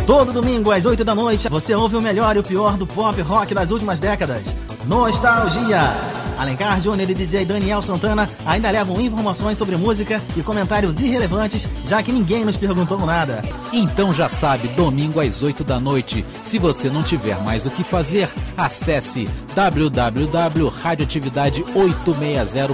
Todo domingo às 8 da noite, você ouve o melhor e o pior do pop rock das últimas décadas. Nostalgia. Alencar Júnior e DJ Daniel Santana ainda levam informações sobre música e comentários irrelevantes, já que ninguém nos perguntou nada. Então já sabe, domingo às 8 da noite. Se você não tiver mais o que fazer, acesse www.radioatividade860.com